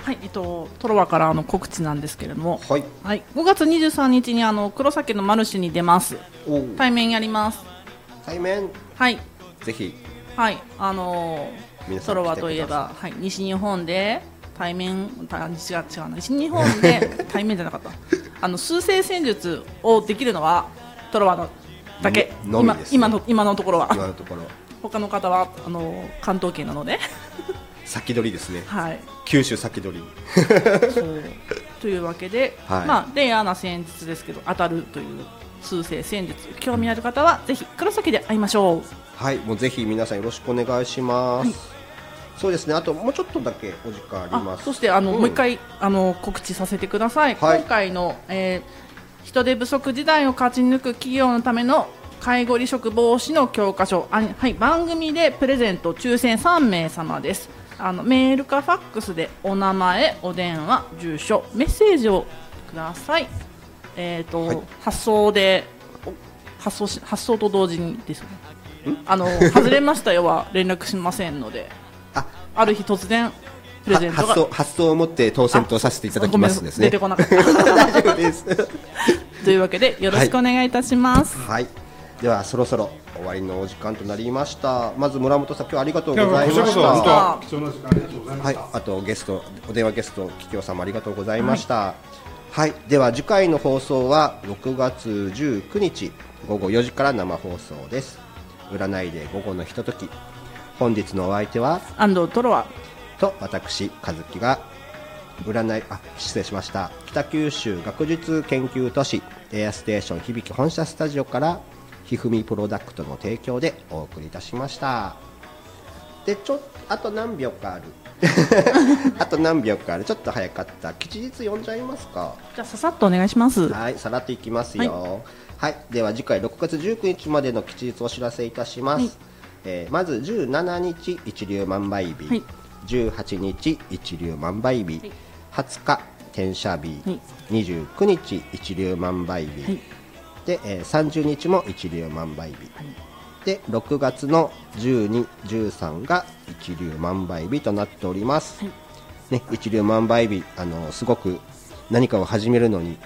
はい、トロワから告知なんですけれども、 はい、 はい、5月23日に黒崎のマルシェに出ます。対面やります。 対面、 はい、 ぜひ、 はい、 皆さんトロワといえば、はい、西日本で対面、違う西日本で対面じゃなかった数勢戦術をできるのはトロワのだけ、 のみですね、 今のところは。 今のところ他の方は関東圏なので先取りですね、 はい、 九州先取りそうというわけで、 はい、 まあ、レアな戦術ですけど当たるという数勢戦術、興味ある方はぜひ黒崎で会いましょう。 はい、もうぜひ皆さんよろしくお願いします、はい、そうですね、あともうちょっとだけお時間あります。 そしてもう一回告知させてください、はい、今回の、人手不足時代を勝ち抜く企業のための介護離職防止の教科書、はい、番組でプレゼント抽選3名様です。メールかファックスでお名前、お電話、住所、メッセージをください。はい、発送と同時にですね、外れましたよは連絡しませんので、ある日突然プレゼントが発送をもって当選とさせていただきますですね。 出てこなかった大丈夫ですというわけでよろしくお願いいたします。 はい、ではそろそろ終わりのお時間となりました。まず村本さん、今日はありがとうございました。 貴重な時間ありがとうございました。 はい、あとゲスト、お電話ゲスト桔梗さんもありがとうございました。はい、はい、では次回の放送は6月19日午後4時から生放送です。占いで午後のひととき、本日のお相手は安藤トロワと私和樹が失礼しました。北九州学術研究都市エアステーション響本社スタジオからひふみプロダクトの提供でお送りいたしました。であと何秒かあるあと何秒かある、ちょっと早かった。吉日読んじゃいますか。 じゃあささっとお願いします。 はい、さらっといきますよ。はい、では次回6月19日までの吉日をお知らせいたします。はい、まず17日一粒万倍日、はい、18日一粒万倍日、はい、20日天赦日、はい、29日一粒万倍日、はい、で、30日も一粒万倍日、はい、で6月の12、13が一粒万倍日となっております。はい、ね、一粒万倍日、すごく何かを始めるのに